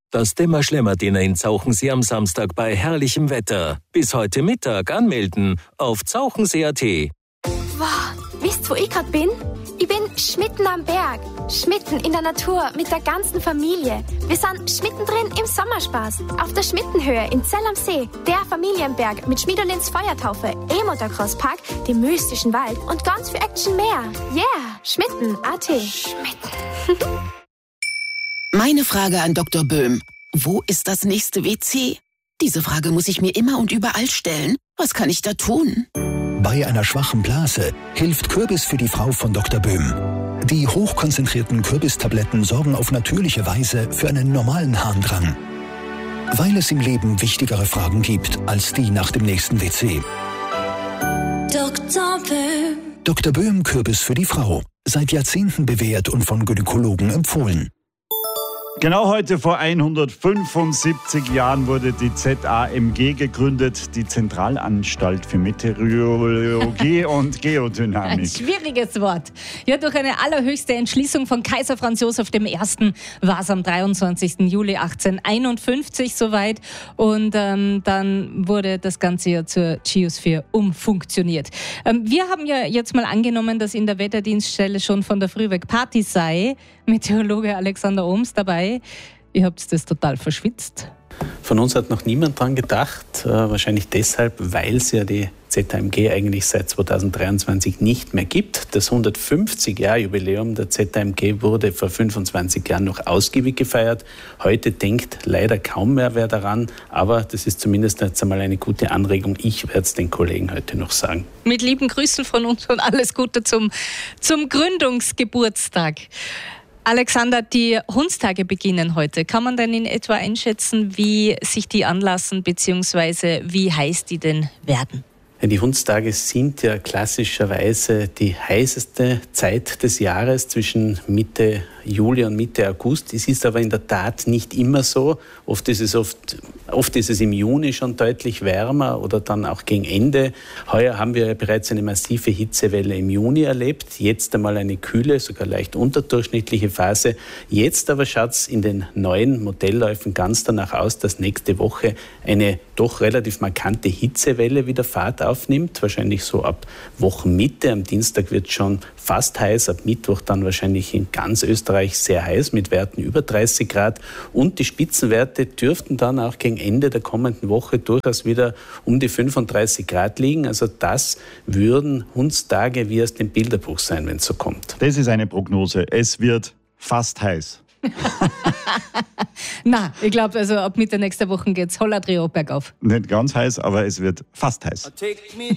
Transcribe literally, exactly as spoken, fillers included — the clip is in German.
Das Dämmerschlämmerdiener in Zauchensee am Samstag bei herrlichem Wetter. Bis heute Mittag anmelden auf zauchensee punkt at. Wow, wisst ihr, wo ich gerade bin? Ich bin schmitten am Berg, schmitten in der Natur mit der ganzen Familie. Wir sind schmittendrin im Sommerspaß, auf der Schmittenhöhe in Zell am See, der Familienberg mit Schmiederlins Feuertaufe, E-Motocross-Park, dem mystischen Wald und ganz viel Action mehr. Yeah, schmitten punkt at. Schmitten. Meine Frage an Doktor Böhm. Wo ist das nächste W C? Diese Frage muss ich mir immer und überall stellen. Was kann ich da tun? Bei einer schwachen Blase hilft Kürbis für die Frau von Doktor Böhm. Die hochkonzentrierten Kürbistabletten sorgen auf natürliche Weise für einen normalen Harndrang. Weil es im Leben wichtigere Fragen gibt als die nach dem nächsten W C. Doktor Böhm. Doktor Böhm Kürbis für die Frau. Seit Jahrzehnten bewährt und von Gynäkologen empfohlen. Genau heute vor hundertfünfundsiebzig Jahren wurde die Z A M G gegründet, die Zentralanstalt für Meteorologie und Geodynamik. Ein schwieriges Wort. Ja, durch eine allerhöchste Entschließung von Kaiser Franz Josef der Erste. war es am dreiundzwanzigsten Juli achtzehnhunderteinundfünfzig soweit und ähm, dann wurde das Ganze ja zur Geosphäre umfunktioniert. Ähm, wir haben ja jetzt mal angenommen, dass in der Wetterdienststelle schon von der Früh weg Party sei. Meteorologe Alexander Ohms dabei. Ihr habt das total verschwitzt. Von uns hat noch niemand dran gedacht, äh, wahrscheinlich deshalb, weil es ja die Z A M G eigentlich seit zweitausenddreiundzwanzig nicht mehr gibt. Das hundertfünfzig-Jahr-Jubiläum der Z A M G wurde vor fünfundzwanzig Jahren noch ausgiebig gefeiert. Heute denkt leider kaum mehr wer daran, aber das ist zumindest jetzt einmal eine gute Anregung. Ich werde es den Kollegen heute noch sagen. Mit lieben Grüßen von uns und alles Gute zum, zum Gründungsgeburtstag. Alexander, die Hundstage beginnen heute. Kann man denn in etwa einschätzen, wie sich die anlassen, beziehungsweise wie heiß die denn werden? Ja, die Hundstage sind ja klassischerweise die heißeste Zeit des Jahres zwischen Mitte Juli und Mitte August. Es ist aber in der Tat nicht immer so. Oft ist es oft, oft ist es im Juni schon deutlich wärmer oder dann auch gegen Ende. Heuer haben wir ja bereits eine massive Hitzewelle im Juni erlebt. Jetzt einmal eine kühle, sogar leicht unterdurchschnittliche Phase. Jetzt aber schaut es in den neuen Modellläufen ganz danach aus, dass nächste Woche eine doch relativ markante Hitzewelle wieder Fahrt aufnimmt. Wahrscheinlich so ab Wochenmitte. Am Dienstag wird es schon fast heiß, ab Mittwoch dann wahrscheinlich in ganz Österreich sehr heiß mit Werten über dreißig Grad. Und die Spitzenwerte dürften dann auch gegen Ende der kommenden Woche durchaus wieder um die fünfunddreißig Grad liegen. Also das würden Hundstage wie aus dem Bilderbuch sein, wenn es so kommt. Das ist eine Prognose. Es wird fast heiß. Na, ich glaube, also ab Mitte nächster Woche geht's holla Trio bergauf. Nicht ganz heiß, aber es wird fast heiß. Take me